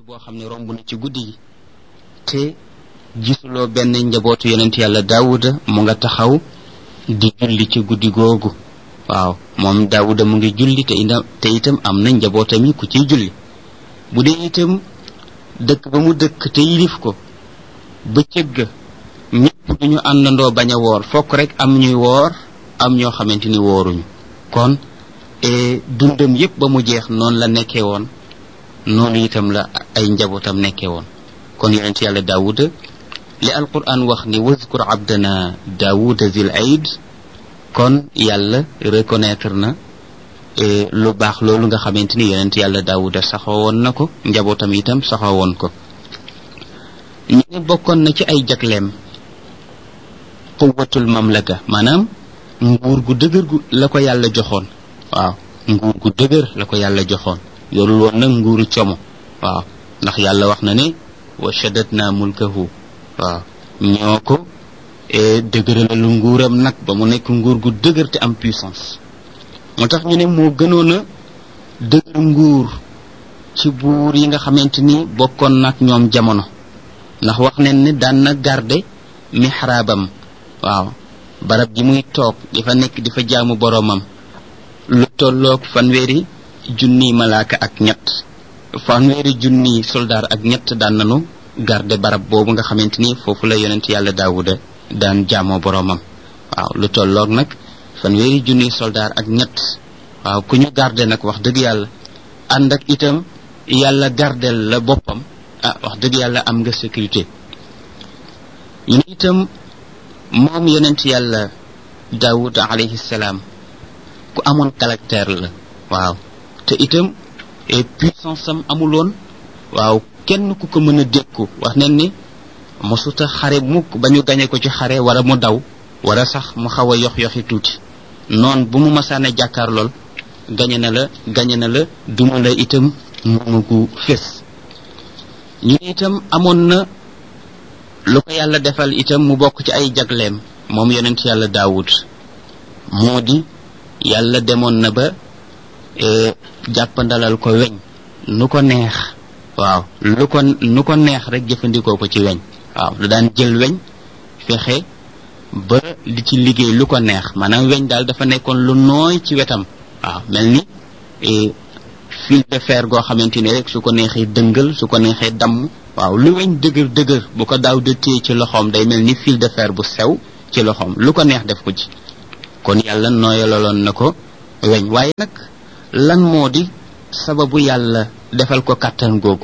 boo xam ne romb na ci guddi yi te gisuloo benn njabootu yonent yàlla daawuda mu nga taxaw di julli ci guddi googu waaw moom daawuda mu ngi julli te itam am na njabootam yi ku ciy julli bu dee itam dëkk ba mu dëkk te yilif ko bëccëg ga ñëpp duñu àndandoo bañ a woor fokk rek am ñuy woor am ñoo xamante ni wooruñu kon dundam yépp ba mu jeex noonu la nekkee woon noonu itam la ay njabootam nekkee woon kon yonent yàlla daawuda li alquran wax ni wazkur abdana daawuda zil aid kon yàlla reconnaître na lu baax loolu nga xamante ni yonent yàlla daawuda saxoo woon na ko njabootam itam saxoo woon ko ñu ne bokkoon na ci ay jagleem quwwatul mamlaka maanaam nguur gu dëgër gu la ko yàlla joxoon waaw nguur gu dëgër la ko yàlla joxoon yorul woon nag nguuru como waaw ndax yàlla wax na ne wa shaddatna mulkahu waaw ñoo ko dëgëralalu nguuram nag ba mu nekk nguur gu dëgër te am puissance moo tax ñu ne moo gënoon a dëgër nguur ci buur yi nga xamante ni bokkoon nag ñoom jamono ndax wax nañ ne daan na garde mihraabam waaw barab ji muy toog di fa nekk di fa jaamu boroomam lu tolloog fanweeri junniy malaaka ak ñett fanweeri junniy soldaar ak ñett daan nanu garde barab boobu nga xamante ni foofu la yonent yàlla daawuda daan jaamoo boroomam waaw lu tolloog nag fanweeri junniy soldaar ak ñett waaw ku ñu garde nag wax dëgg yàlla ànd ak itam yàlla gardel la boppam wax dëgg yàlla am nga sécurité ñu ne itam moom yonent yàlla daawuda alayhi salaam ku amoon caractère la waaw te itam puissance am amuloon waaw kenn ku ko mën a dékku wax nañ ni mosuta xare mukk ba ñu gañe ko ci xare wala mu daw wala sax mu xaw a yoxi tuuti noon bu mu masaane jàkkaar lool gañe na la duma la itam mu gu fés ñu ne itam amoon na lu ko yàlla defal itam mu bokk ci ay jagleem moom yonent yàlla daawud moo di yàlla demoon na ba jàppandalal ko weñ nu ko neex waaw nu ko neex rek jëfandikoo ko ci weñ waaw lu daan jël weñ fexe ba di ci liggéey lu ko neex maanaam weñ daal dafa nekkoon lu nooy ci wetam waaw mel ni fil de fer goo xamante ni rek su ko neexee dëngal su ko neexee damm waaw lu weñ dëgër bu ko daaw de téye ci loxoom day mel ni fil de fer bu sew ci loxoom lu ko neex def ko ci kon yàlla nooyalaloon na ko weñ waaye nag lan moo di sababu yàlla defal ko kàttan googu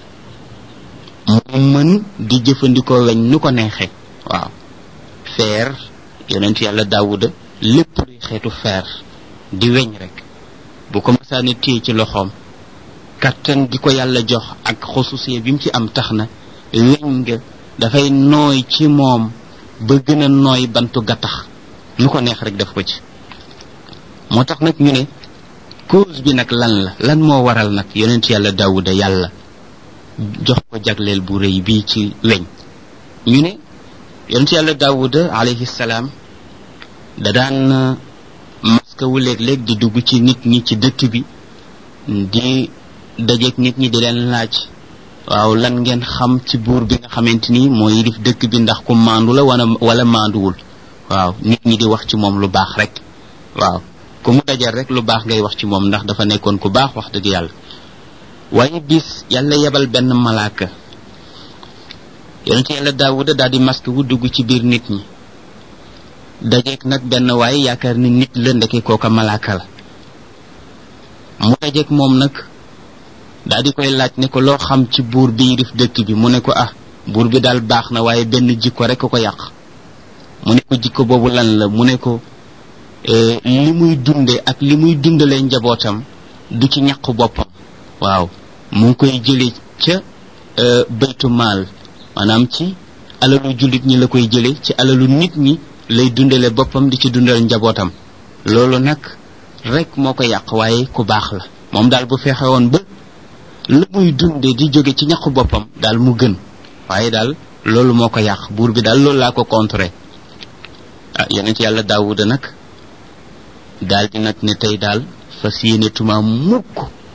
mu mën di jëfandikoo weñ nu ko neexee waaw fer yonent yàlla daawuda lépp luy xeetu fer di weñ rek bu ko masaane téye ci loxoom kàttan gi ko yàlla jox ak xususee bi mu ci am tax na weñ nga dafay nooy ci moom ba gën a nooy bantu gattax nu ko neex rek def ko ci moo tax nag ñu ne cause bi nag lan moo waral nag yonent yàlla daawuda yàlla jox ko jagleel bu rëy bii ci weñ ñu ne yonent yàlla daawuda alayhi salaam da daan maskawu léeg-léeg di dugg ci nit ñi ci dëkk bi di dajeek nit ñi di leen laaj waaw lan ngeen xam ci buur bi nga xamante ni moo yilif dëkk bi ndax ku maandu la wala maanduwul waaw nit ñi di wax ci moom lu baax rek waaw ku mu dajal rek lu baax ngay wax ci moom ndax dafa nekkoon ku baax wax dëgg yàlla waaye bis yàlla yebal benn malaaka yonent yàlla daawuda daal di masque wu dugg ci biir nit ñi dajeek nag benn waaye yaakaar ni nit la ndeke kooka malaaka la mu dajeek moom nag daal di koy laaj ne ko loo xam ci buur bi yilif dëkk bi mu ne ko buur bi daal baax na waaye benn jikko rek ko yàq mu ne ko jikko boobu lan la mu ne ko li muy dunde ak li muy dundalee njabootam du ci ñaqu boppam waaw mu ngi koy jële ca baytu maal maanaam ci alalu jullit ñi la koy jële ci alalu nit ñi lay dundale boppam di ci dundal njabootam loolu nag rek moo ko yàq waaye ku baax la moom daal bu fexe woon ba la muy dunde di jóge ci ñaqu boppam daal mu gën waaye daal loolu moo ko yàq buur bi daal loolu laa ko contré yonent yàlla daawuda nag daal di nag ne tey daal fas yéene tuma mukk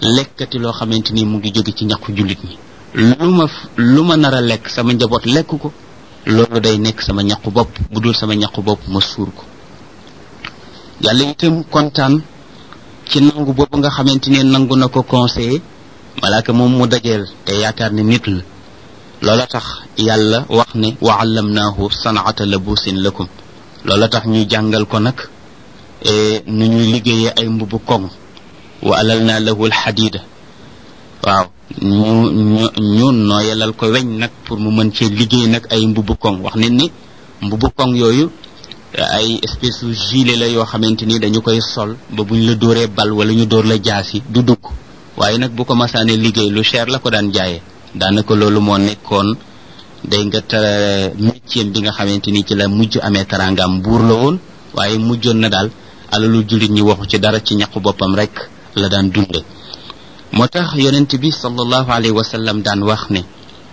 lekkati loo xamante ni mu ngi jóge ci ñaqu jullit ñi lu ma nar a lekk sama njaboot lekk ko loolu day nekk sama ñaqu bopp bu dul sama ñaqu bopp ma suur ko yàlla itam kontaan ci nangu boobu nga xamante ni nangu na ko conseiller malaaka moom mu dajeel te yaakaar ne nit la loola tax yàlla wax ne wa allamnaahu sanaata labusin lakum loola tax ñu jàngal ko nag nu ñuy liggéeyee ay mbubu koŋ wa alalna lahu alxadida waaw ñu nooyalal ko weñ nag pour mu mën cee liggéey nag ay mbubu koŋ wax ne ni mbubu koŋ yooyu ay espèce de gilet la yoo xamante ni dañu koy sol ba buñ la dóoree bal wala ñu dóor la jaasi du dugg waaye nag bu ko masaane liggéey lu cher la ko daan jaayee daanaka loolu moo nekkoon day nga métier bi nga xamante ni ci la mujj amee taraangam buur la woon waaye mujjoon na daal alalu jullit ñi waxu ci dara ci ñaqu boppam rek la daan dunde moo tax yonent bi sallallahu alayhi wa sallam daan wax ne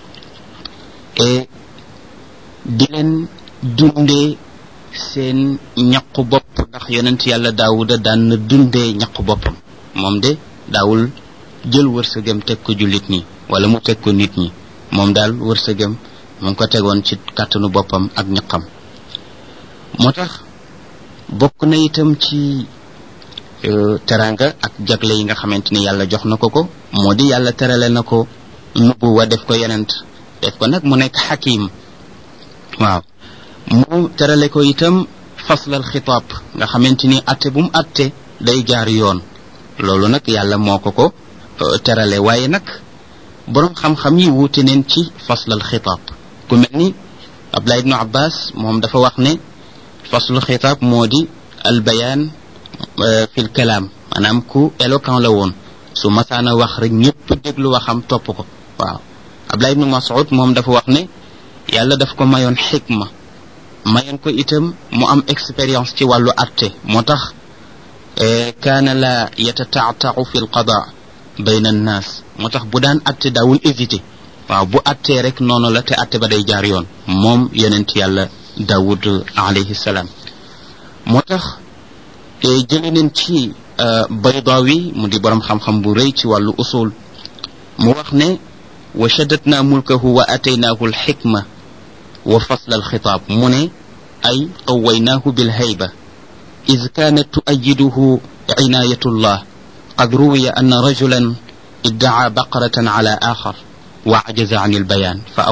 di leen dundee seen ñaqu bopp ndax yonent yàlla daawuda daan na dundee ñaqu boppam moom de daawul jël wërsëgam teg ko jullit ñi wala mu teg ko nit ñi moom daal wërsëgam mu ngi ko tegoon ci kàttanu boppam ak ñaqam moo tax bokk na itam ci teranga ak jagle yi nga xamante ni yàlla jox na ko moo di yàlla terale na ko nubuwa def ko yonent def ko nag mu nekk xakim waaw mu terale ko itam faslal xitaab nga xamante ni atte bu mu atte day jaar yoon loolu nag yàlla moo ko terale waaye nag boroom xam-xam yi wuute neen ci faslal xitaab ku mel ni Abdullah ibnu Abbas moom dafa wax ne faslul xitaab moo di al bayaan fil kalaam maanaam ku éloquent la woon su masaana wax rek ñëpp déglu waxam topp ko waaw Abdullah ibnu Mas'ud moom dafa wax ne yàlla daf ko mayoon xikma mayoon ko itam mu am expérience ci wàllu atte moo tax kaana la yatataatau fi l qada bayna annaas moo tax bu daan atte daawul hésité waaw bu attee rek noonu la te atte ba day jaar yoon moom yonent yàlla Daawud alayhi salaam moo tax jële neen ci Baydawi mu di borom xam-xam bu rëy ci wàllu usul mu wax ne wa shaddatna mulkahu wa ataynaahu alxikma wa fasla alxitaab mu ne ay qawaynaahu bilhayba id kaanat tuayiduhu inaayatullah qad ruwiya anna rajulan iddaa baqaratan ala axar wa ajaza an albayaan fa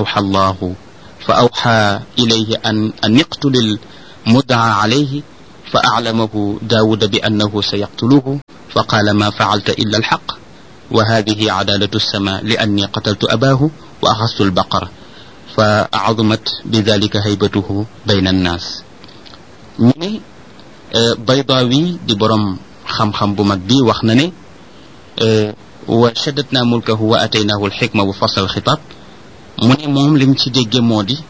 awxa ilayhi an iqtul almuddaa alayhi fa aclamahu daawuda bi annahu sayaqtuluhu fa qaala ma facalta illa alxaq wa hadihi cadaalatu alsama li anni qataltu abaahu wa axastu albaqara fa azumat bi dalika haybatuhu bayna annaas ñu ne Baydaawi di borom xam-xam bu mag bi wax na ne wa shaddatna mulkahu wa ataynaahu alxikma wa fasl alxitaab mu ne moom lim ci dégge moo di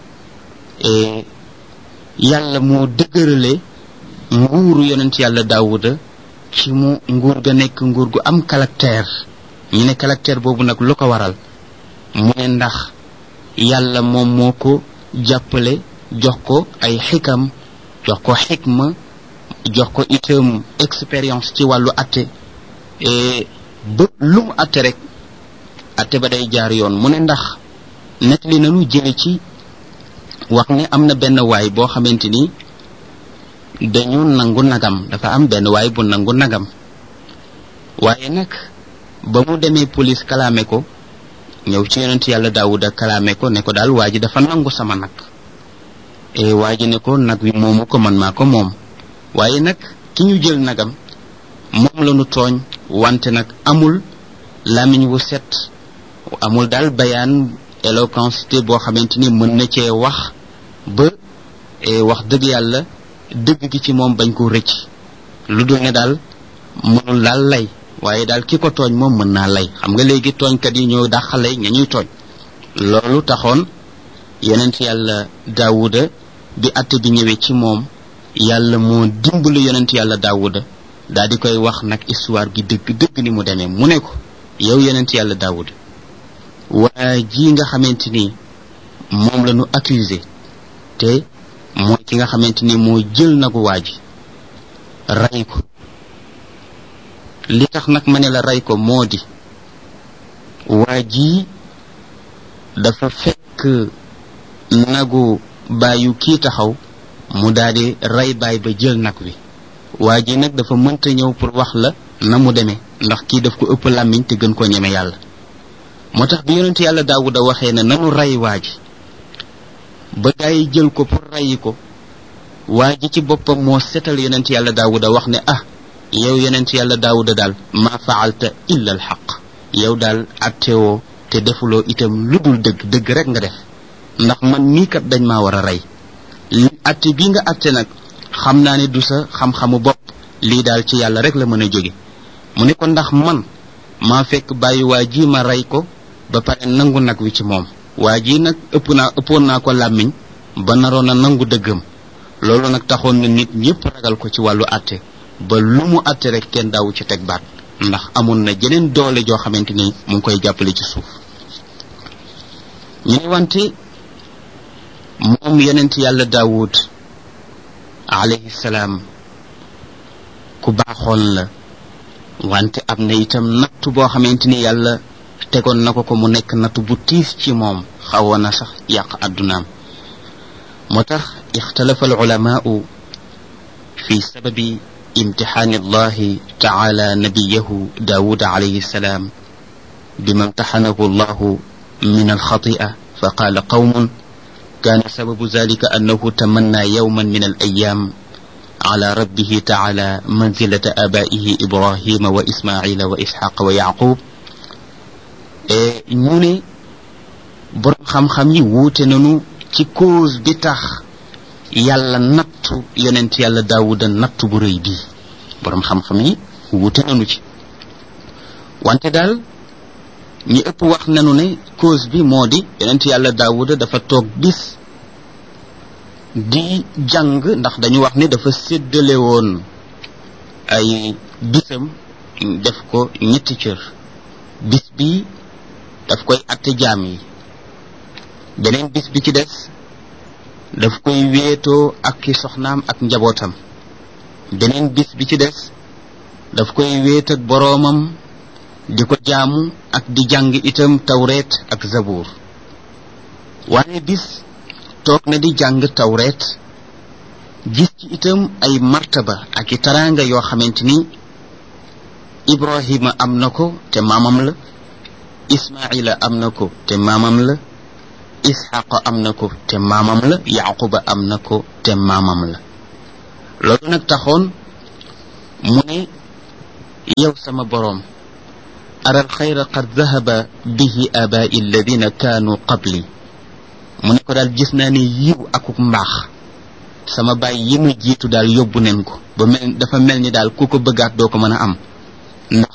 yàlla moo dëgërale nguuru yonent yàlla Daawuda ci mu nguur ga nekk nguur gu am caractère ñu ne caractère boobu nag lu ko waral mu ne ndax yàlla moom moo ko jàppale jox ko ay xikam jox ko xikma jox ko itam expérience ci wàllu atte ba lu mu atte rek atte ba day jaar yoon mu ne ndax nettali nañu jële ci wax ne am na benn waay boo xamante ni dañu nangu nagam dafa am benn waay bu nangu nagam waaye nag ba mu demee police kalaame ko ñëw ci yonent yàlla Daawuda kalaame ko ne ko daal waa ji dafa nangu sama nag waa ji ne ko nag wi moomu ko man maa ko moom waaye nag ki ñu jël nagam moom la ñu tooñ wante nag amul làmmiñ wu set amul daal bayaan éloquence boo xamante ni mën na cee wax ba wax dëgg yàlla dëgg gi ci moom bañ ko rëcc lu dul ne daal mënul daal lay waaye daal ki ko tooñ moom mën naa lay xam nga léegi tooñkat yi ñoo dàqalay ña ñuy tooñ loolu taxoon yonent yàlla Daawuda bi atte bi ñëwee ci moom yàlla moo dimbali yonent yàlla Daawuda daal di koy wax nag histoire gi dëgg ni mu demee mu ne ko yow yonent yàlla Daawuda waa ji nga xamante ni moom la ñu accusé te mooy ki nga xamante ni moo jël nagu waa ji rey ko li tax nag ma ne la rey ko moo di waa ji dafa fekk nagu baayu kii taxaw mu daldi rey baay ba jël nag wi waa ji nag dafa mënta ñëw pour wax la na mu demee ndax kii daf ko ëpp làmmiñ te gën koo ñeme yàlla moo tax bi yonent yàlla Daawuda waxee ne nanu rey waa ji ba gaa yi jël ko pour reyi ko waa ji ci boppam moo setal yonent yàlla Daawuda wax ne yow yonent yàlla Daawuda daal maa faalta illa al xaq yow daal attewoo te defuloo itam lu dul dëgg rek nga def ndax man nii kat dañ maa war a rey atte bii nga atte nag xam naa ne du sa xam-xamu bopp lii daal ci yàlla rek la mën a jóge mu ne ko ndax man maa fekk bàyyi waa ji ma rey ko ba pare nangu nag wi ci moom waa ji nag ëppoon naa ko làmmiñ ba naroon a nangu dëggam loolu nag taxoon na nit ñëpp ragal ko ci wàllu atte ba lu mu atte rek kenn daawu ci teg baat ndax amoon na jeneen doole joo xamante ni mu ngi koy jàppale ci suuf ñu ne wante moom yonent yàlla Daawud alayhi salaam ku baaxoon la wante am na itam nattu boo xamante ni yàlla tegoon na ko mu nekk nattu bu tiis ci moom xawoon na sax yàq addunaam moo tax ixtalafa al ulamaau fi sababi imtixaani allahi taala nabiyahu Daawud alayhi salaam bima imtaxanahu allahu min alxatia fa qaala qawmun كان سبب ذلك أنه تمنى يوما من الأيام على ربه تعالى منزلة آبائه إبراهيم وإسماعيل وإسحاق ويعقوب ñu ne borom xam-xam yi wuute nañu ci cause bi tax yàlla nattu yonent yàlla Daawuda nattu bu rëy bii borom xam-xam yi wuute nañu ci wante daal ñi ëpp wax nañu ne cause bi moo di yonent yàlla Daawuda dafa toog bis di jàng ndax dañu wax ne dafa séddale woon ay bisam def ko ñetti cër bis bi daf koy atte jaam yi beneen bis bi ci des daf koy wéetoo ak ki soxnaam ak njabootam beneen bis bi ci des daf koy wéet ak boroomam di ko jaamu ak di jàng itam tawreet ak zabuur waaye bis toog na di jàng tawreet gis ci itam ay martaba ak i taraanga yoo xamante ni Ibrahima am na ko te maamam la Ismaila am na ko te maamam la Isxaqa am na ko te maamam la Yaquba am na ko te maamam la loolu nag taxoon mu ne yow sama boroom ara alxayra qad dahaba bihi abai alladina kaanu qabli mu ne ko daal gis naa ne yiw akuk mbaax sama baay yi mu jiitu daal yóbbu nen ko ba dafa mel ni daal ku ko bëggaat doo ko mën a am ndax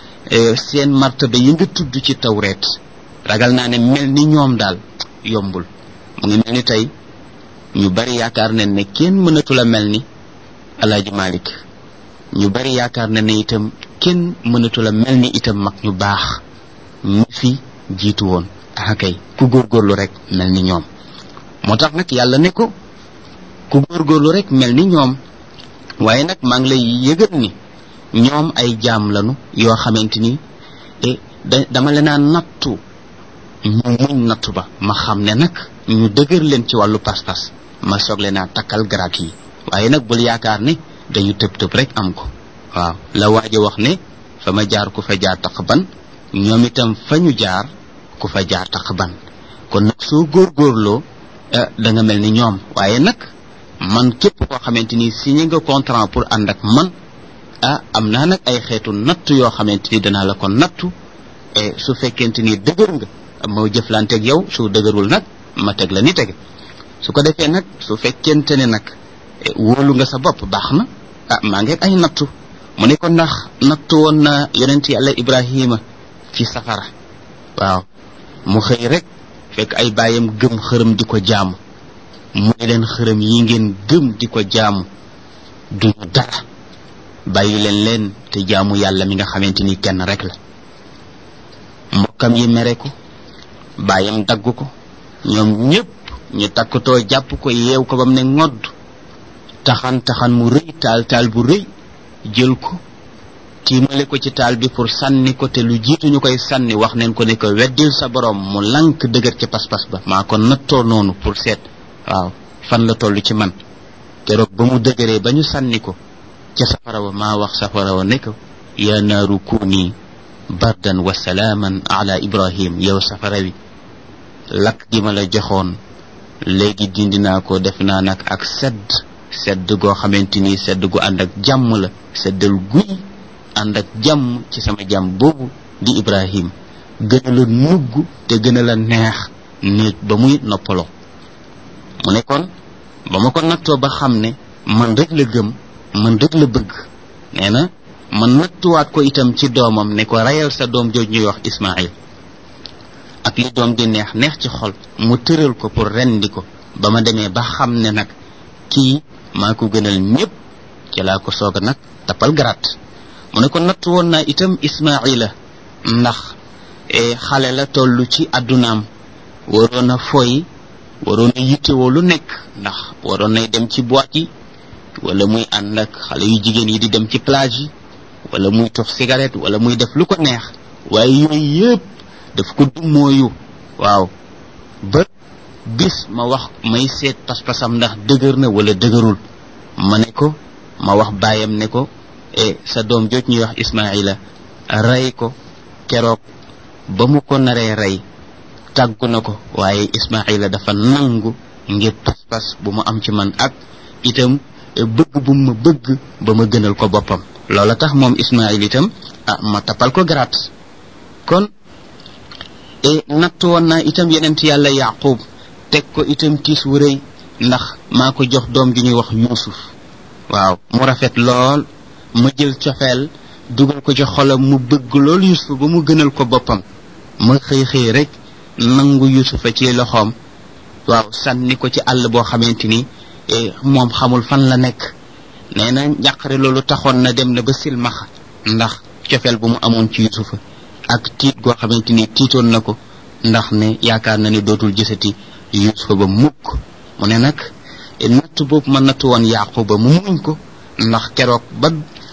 seen martaba yi nga tudd ci tawreet ragal naa ne mel ni ñoom daal yombul mu ngi mel ni tey ñu bari yaakaar nañ ne kenn mënatul a mel ni Alaaji Malik ñu bari yaakaar nañ ne itam kenn mënatul a mel ni itam mag ñu baax ñu fi jiitu woon kay ku góorgóorlu rek mel ni ñoom moo tax nag yàlla ne ko ku góorgóorlu rek mel ni ñoom waaye nag maa ngi lay yëgal ni ñoom ay jaam lañu yoo xamante ni dama leen a nattu ñu muñ nattu ba ma xam ne nag ñu dëgër leen ci wàllu pas-pas ma soog leen a takkal garaat yi waaye nag bul yaakaar ne dañu tëb rek am ko waaw la waaja wax ne fa ma jaar ku fa jaar taq ban ñoom itam fa ñu jaar ku fa jaar taq ban kon nag soo góorgóorloo da nga mel ni ñoom waaye nag man képp koo xamante ni signé nga contrat pour ànd ak man am naa nag ay xeetu nattu yoo xamante ni danaa la ko nattu su fekkente ni dëgër nga moo jëflanteeg yow su dëgërul nag ma teg la ni tege su ko defee nag su fekkente ne nag wóolu nga sa bopp baax na maa ngi ay nattu mu ne ko ndax nattu woon na yonent yàlla Ibrahima ci safara waaw mu xëy rek fekk ay baayam gëm xërëm di ko jaamu mu ne leen xërëm yi ngeen gëm di ko jaamu duñu dara bàyyi leen te jaamu yàlla mi nga xamante ni kenn rek la mbokkam yi mere ko baayam dagg ko ñoom ñëpp ñu takkatoo jàpp ko yeew ko bam ne ngodd taxan mu rëy taal bu rëy jël ko tiimale ko ci taal bi pour sànni ko te lu jiitu ñu koy sànni wax neen ko ne ko weddil sa borom mu lank dëgër ci pas-pas ba maa ko nattoo noonu pour seet waaw fan la toll ci man keroog ba mu dëgëree ba ñu sànni ko ca safara wa maa wax safara wa ne ko yaa naaru kuuni bardan wa salaaman ala ibrahim yow safara wi lakk gi ma la joxoon léegi dindi naa ko def naa nag ak sedd goo xamante ni sedd gu ànd ak jàmm la seddal guy ànd ak jàmm ci sama jàmm boobu di ibrahim gën a la nugg te gën a la neex néeg ba muy noppaloo mu ne kon ba ma ko nattoo ba xam ne man rek la gëm man rek la bëgg nee na ma nattuwaat ko itam ci doomam ne ko rayal sa doom jooj ñuy wax ismail ak li doom di neex ci xol mu tëral ko pour rendi ko ba ma demee ba xam ne nag kii maa ko gënal ñépp ci laa ko soog a nag tappal garaat mu ne ko natt woon naa itam ismaila ndax xale la toll ci addunaam waroon a foy waroon a yittewoo lu nekk ndax waroon nay dem ci boîte yi wala muy ànd ak xale yu jigéen yi di dem ci plage yi wala muy tux cigarette wala muy def lu ko neex waaye yooyu yëpp daf ko dummooyu waaw ba bis ma wax may seet pas-pasam ndax dëgër na wala dëgërul ma ne ko ma wax baayam ne ko sa doom jooj ñuy wax ismaila rey ko keroog ba mu ko naree rey tàggu na ko waaye ismaila dafa nangu ngir pas-pas bu mu am ci man ak itam bëgg bu ma bëgg ba ma gënal ko boppam loola tax moom ismail itam ma tappal ko garaat kon natt woon naa itam yenent yàlla yaqub teg ko itam tiis wu rëy ndax maa ko jox doom ji ñuy wax yuusuf waaw mu rafet lool ma jël cofeel dugal ko ci xolam mu bëgg lool yuusuf ba mu gënal ko boppam ma xëy rek nangu yuusufa ci loxoom waaw sànni ko ci àll boo xamante ni moom xamul fan la nekk nee na njàqare loolu taxoon na dem na ba silmaxa ndax cofeel bu mu amoon ci yuusufa ak tiit goo xamante ni tiitoon na ko ndax ne yaakaar na ne dootul gisati yuusufa ba mukk mu ne nag natt boobu ma natt woon yaquba mu muñ ko ndax keroog ba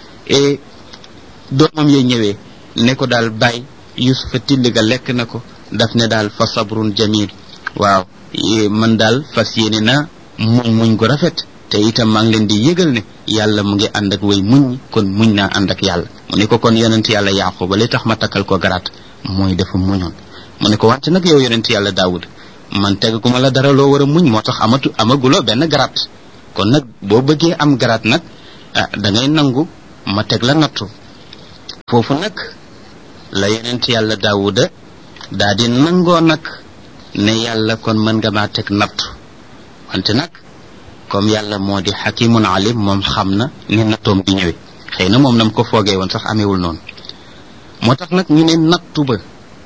doomam ya ñëwee ne ko daal bàyyi yuusufa till ga lekk na ko daf ne daal fa sabrun jamil waaw man daal fas yéene na muñ gu rafet te itam maa ngi leen di yëgal ne yàlla mu ngi ànd ak way muñ kon muñ naa ànd ak yàlla mu ne ko kon yonent yàlla yaquba li tax ma takkal ko garaat mooy dafa muñoon mu ne ko wante nag yow yonent yàlla daawud man tegaguma la dara loo war a muñ moo tax amaguloo benn garaat kon nag boo bëggee am garaat nag da ngay nangu ma teg la nattu foofu nag la yonent yàlla daawuda daa di nangoo nag ne yàlla kon mën nga maa teg nattu wante nag comme yàlla moo di xakimun alim moom xam na ni nattoom di ñëwee xëy na moom nam ko foogee woon sax amewul noonu moo tax nag ñu ne nattu ba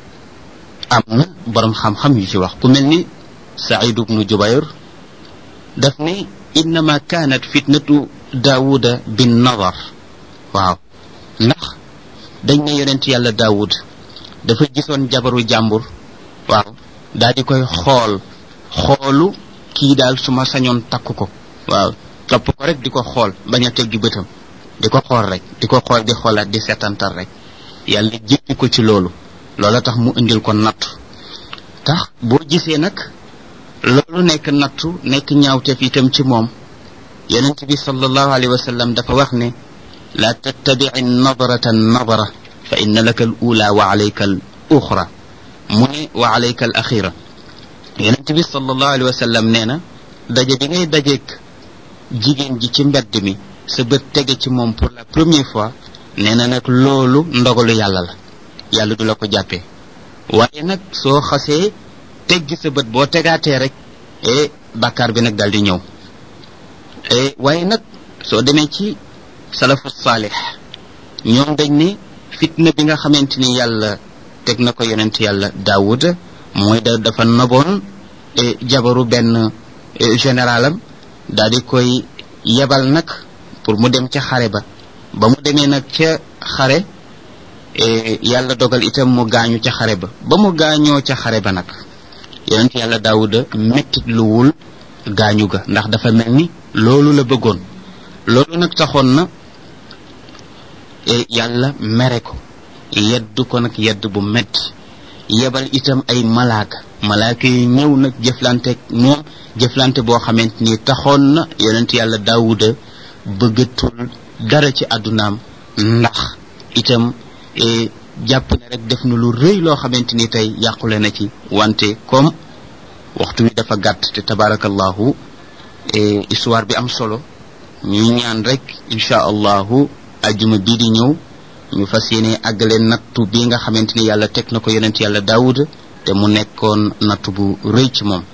am na borom xam-xam yu ci wax ku mel ni Saïd ibnu Jubayr daf ne innama kaanat fitnatu daawuda bin nadar waaw ndax dañ ne yonent yàlla daawud dafa gisoon jabaru jàmbur waaw daal di koy xoolu kii daal su ma sañoon takk ko waaw topp ko rek di ko xool bañ a teggi bëtam di ko xool rek di ko xool di xoolaat di setantal rek yàlla jéppi ko ci loolu loola tax mu indil ko nattu tax boo gisee nag loolu nekk nattu nekk ñaawteef itam ci moom yonent bi sallallahu alayhi wa sallam dafa wax ne la tattabi'i nadrata nadra fa inna laka al ula wa alayka al uxra mu ne wa alayka al axira yonent bi sallallahu alayhi wa sallam nee na daje bi ngay dajeeg jigéen ji ci mbedd mi sa bët tege ci moom pour la première fois nee na nag loolu ndogalu yàlla la yàlla du la ko jàppee waaye nag soo xasee teggi sa bët boo tegaatee rek bàkkaar bi nag daal di ñëw waaye nag soo demee ci salafu saalix ñoom dañ ne fitna bi nga xamante ni yàlla teg na ko yonent yàlla daawuda mooy dafa naboon jabaru benn généralam daal di koy yebal nag pour mu dem ca xare ba mu demee nag ca xare yàlla dogal itam mu gaañu ca xare ba mu gaañoo ca xare ba nag yonent yàlla daawuda mettit luwul gaañu ga ndax dafa mel ni loolu la bëggoon loolu nag taxoon na yàlla mere ko yedd ko nag yedd bu metti yebal itam ay malaaka yi ñëw nag jëflanteeg moom jëflante boo xamante ni taxoon na yonent yàlla daawuda bëggatul dara ci àddunaam ndax itam jàpp ne rek def na lu rëy loo xamante ni tey yàqule na ci wante comme waxtu wi dafa gàtt te tabarakallahu histoire bi am solo ñuy ñaan rek insha allahu ajjuma bii di ñëw ñu fas yéene àggale nattu bi nga xamante ni yàlla teg na ko yonent yàlla daawuda te mu nekkoon nattu bu rëy ci moom